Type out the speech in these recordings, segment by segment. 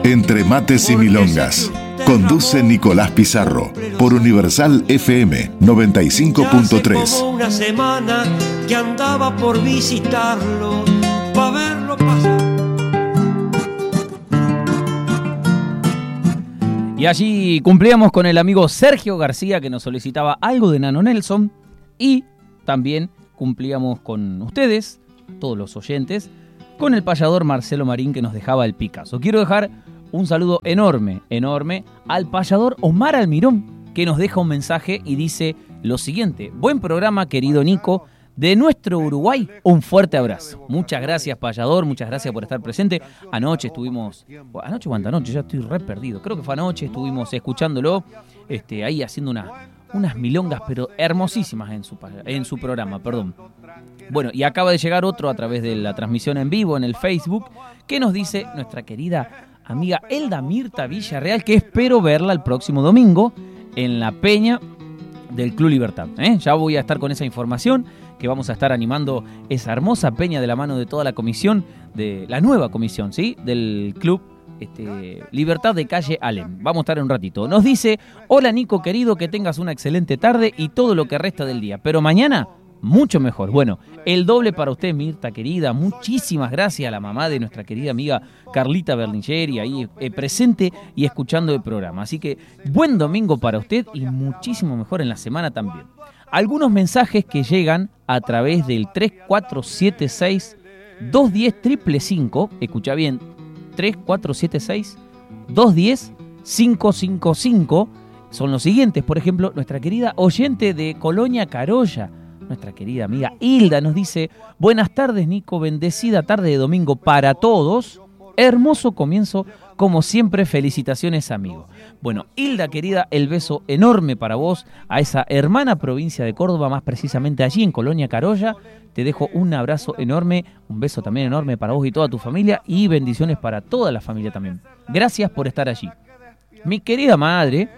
Entre mates y milongas. Conduce Nicolás Pizarro por Universal FM 95.3. Hace como una semana que andaba por visitarlo, pa' verlo pasar. Y allí cumplíamos con el amigo Sergio García, que nos solicitaba algo de Nano Nelson, y también cumplíamos con ustedes, todos los oyentes, con el payador Marcelo Marín, que nos dejaba el Picasso. Quiero dejar un saludo enorme, enorme al payador Omar Almirón, que nos deja un mensaje y dice lo siguiente: buen programa, querido Nico, de nuestro Uruguay, un fuerte abrazo. Muchas gracias, payador, muchas gracias por estar presente. Anoche estuvimos, anoche o antanoche, ya estoy re perdido, creo que fue anoche, estuvimos escuchándolo, ahí haciendo unas milongas, pero hermosísimas en su programa, perdón. Bueno, y acaba de llegar otro a través de la transmisión en vivo en el Facebook, que nos dice nuestra querida amiga Elda Mirta Villarreal, que espero verla el próximo domingo en la peña del Club Libertad. Ya voy a estar con esa información, que vamos a estar animando esa hermosa peña de la mano de toda la comisión, de la nueva comisión, ¿sí?, del Club Libertad de calle Alem. Vamos a estar en un ratito. Nos dice: hola Nico querido, que tengas una excelente tarde y todo lo que resta del día, pero mañana mucho mejor. Bueno, el doble para usted, Mirta querida. Muchísimas gracias a la mamá de nuestra querida amiga Carlita Berlingeri, ahí presente y escuchando el programa. Así que buen domingo para usted y muchísimo mejor en la semana también. Algunos mensajes que llegan a través del 3476-210-555. Escucha bien, 3476-210-555. Son los siguientes. Por ejemplo, nuestra querida oyente de Colonia Carolla, nuestra querida amiga Hilda, nos dice: buenas tardes Nico, bendecida tarde de domingo para todos, hermoso comienzo como siempre, felicitaciones amigo. Bueno, Hilda querida, el beso enorme para vos, a esa hermana provincia de Córdoba, más precisamente allí en Colonia Carolla. Te dejo un abrazo enorme, un beso también enorme para vos y toda tu familia, y bendiciones para toda la familia también. Gracias por estar allí. Mi querida madre,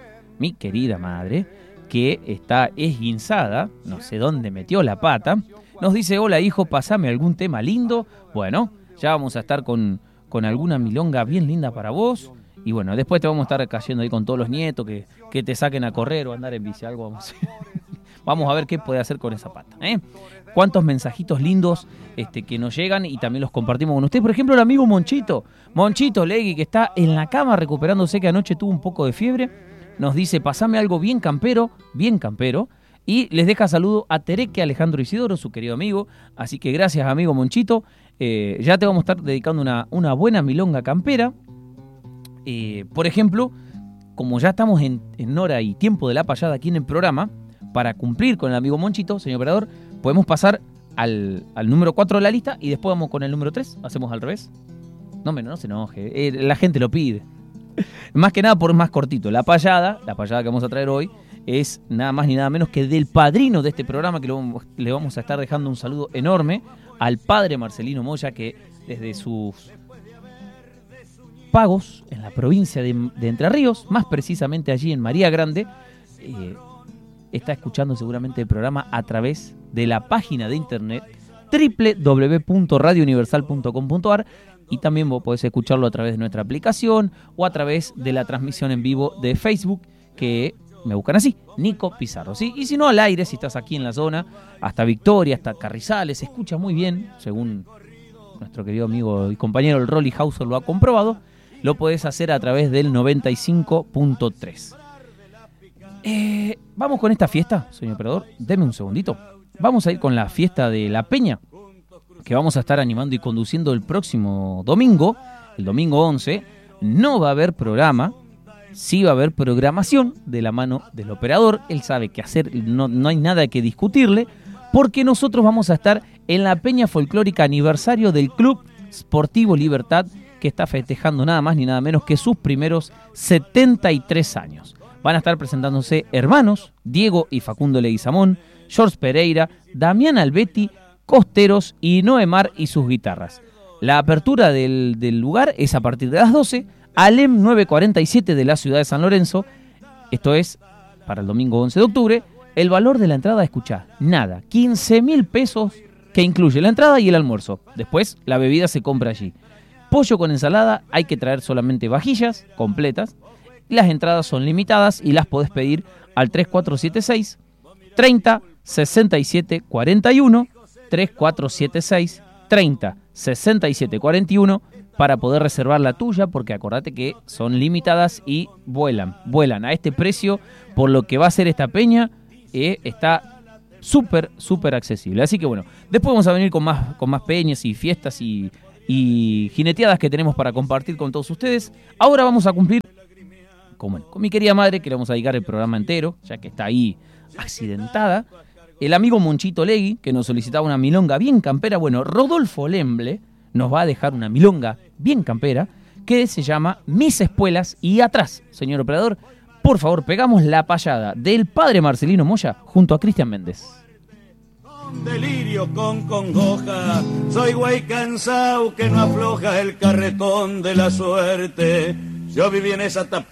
que está esguinzada, no sé dónde metió la pata, nos dice: hola hijo, pasame algún tema lindo. Bueno, ya vamos a estar con alguna milonga bien linda para vos. Y bueno, después te vamos a estar cayendo ahí con todos los nietos, que te saquen a correr o a andar en bici, algo vamos a hacer. Vamos a ver qué puede hacer con esa pata, Cuántos mensajitos lindos que nos llegan y también los compartimos con usted. Por ejemplo, el amigo Monchito Legui, que está en la cama recuperándose, que anoche tuvo un poco de fiebre. Nos dice: pasame algo bien campero, y les deja saludo a Tereque Alejandro Isidoro, su querido amigo. Así que gracias, amigo Monchito. Ya te vamos a estar dedicando una buena milonga campera. Por ejemplo, como ya estamos en hora y tiempo de la payada aquí en el programa, para cumplir con el amigo Monchito, señor operador, podemos pasar al número 4 de la lista y después vamos con el número 3. ¿Hacemos al revés? No se enoje, la gente lo pide. Más que nada por más cortito. La payada que vamos a traer hoy es nada más ni nada menos que del padrino de este programa, que le vamos a estar dejando un saludo enorme al padre Marcelino Moya, que desde sus pagos en la provincia de Entre Ríos, más precisamente allí en María Grande, está escuchando seguramente el programa a través de la página de internet www.radiouniversal.com.ar, y también vos podés escucharlo a través de nuestra aplicación o a través de la transmisión en vivo de Facebook, que me buscan así, Nico Pizarro, ¿sí? Y si no, al aire, si estás aquí en la zona, hasta Victoria, hasta Carrizales, se escucha muy bien, según nuestro querido amigo y compañero el Rolly Hauser lo ha comprobado. Lo podés hacer a través del 95.3. Vamos con esta fiesta, señor operador, deme un segundito. Vamos a ir con la fiesta de la Peña, que vamos a estar animando y conduciendo el próximo domingo, el domingo 11. No va a haber programa, sí va a haber programación de la mano del operador. Él sabe qué hacer, no hay nada que discutirle, porque nosotros vamos a estar en la Peña Folclórica aniversario del Club Sportivo Libertad, que está festejando nada más ni nada menos que sus primeros 73 años. Van a estar presentándose hermanos Diego y Facundo Leguizamón, George Pereira, Damián Albetti, Costeros y Noemar y sus guitarras. La apertura del lugar es a partir de las 12, Alem 947 de la ciudad de San Lorenzo. Esto es para el domingo 11 de octubre. El valor de la entrada, escuchá, nada, 15.000 pesos, que incluye la entrada y el almuerzo. Después la bebida se compra allí. pollo con ensalada, hay que traer solamente vajillas completas. Las entradas son limitadas y las podés pedir al 3476 30 67 41, 3476 30 67 41 para poder reservar la tuya, porque acordate que son limitadas y vuelan a este precio, por lo que va a ser esta peña, está súper accesible. Así que bueno, después vamos a venir con más peñas y fiestas y jineteadas que tenemos para compartir con todos ustedes. Ahora vamos a cumplir con mi querida madre, que le vamos a dedicar el programa entero, ya que está ahí accidentada. El amigo Monchito Legui, que nos solicitaba una milonga bien campera. Bueno, Rodolfo Lemble nos va a dejar una milonga bien campera que se llama Mis Espuelas. Y atrás, señor operador, por favor, pegamos la payada del padre Marcelino Moya junto a Cristian Méndez. Con delirio, con congoja, soy güey cansado que no afloja el carretón de la suerte. Yo viví en esa